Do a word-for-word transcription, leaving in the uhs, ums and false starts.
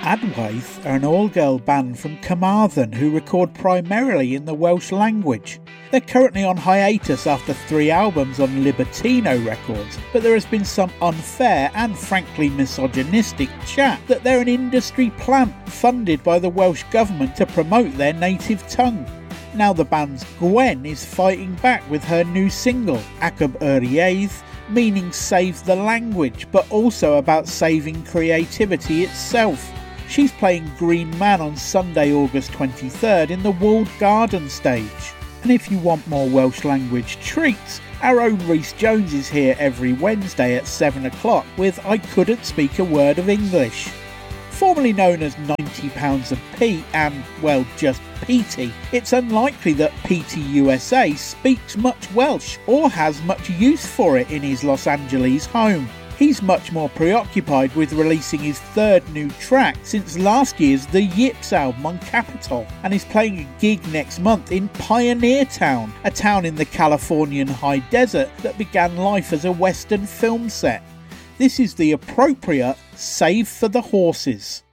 Adwaith are an all-girl band from Carmarthen who record primarily in the Welsh language. They're currently on hiatus after three albums on Libertino Records, but there has been some unfair and frankly misogynistic chat that they're an industry plant funded by the Welsh Government to promote their native tongue. Now the band's Gwen is fighting back with her new single, Acab yr Iaith, meaning save the language, but also about saving creativity itself. She's playing Green Man on Sunday, August twenty-third in the Walled Garden stage. And if you want more Welsh language treats, our own Rhys Jones is here every Wednesday at seven o'clock with I Couldn't Speak a Word of English. Formerly known as ninety pounds of Pete and, well, just Petey, it's unlikely that Petey U S A speaks much Welsh or has much use for it in his Los Angeles home. He's much more preoccupied with releasing his third new track since last year's The Yips album on Capitol, and is playing a gig next month in Pioneer Town, a town in the Californian high desert that began life as a Western film set. This is the appropriate Save for the Horses.